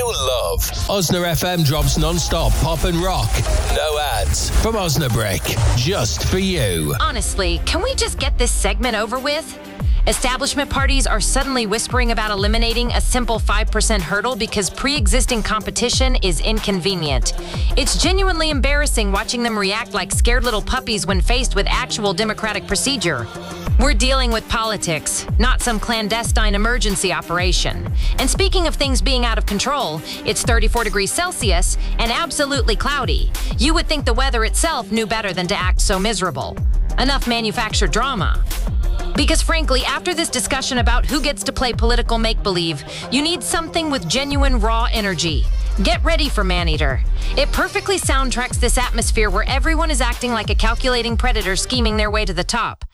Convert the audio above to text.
you love. Osna FM drops non-stop pop and rock. No ads. From Osna Brick. Just for you. Honestly, can we just get this segment over with? Establishment parties are suddenly whispering about eliminating a simple 5% hurdle because pre-existing competition is inconvenient. It's genuinely embarrassing watching them react like scared little puppies when faced with actual democratic procedure. We're dealing with politics, not some clandestine emergency operation. And speaking of things being out of control, it's 34 degrees Celsius and absolutely cloudy. You would think the weather itself knew better than to act so miserable. Enough manufactured drama. Because frankly, after this discussion about who gets to play political make-believe, you need something with genuine raw energy. Get ready for Maneater. It perfectly soundtracks this atmosphere where everyone is acting like a calculating predator scheming their way to the top.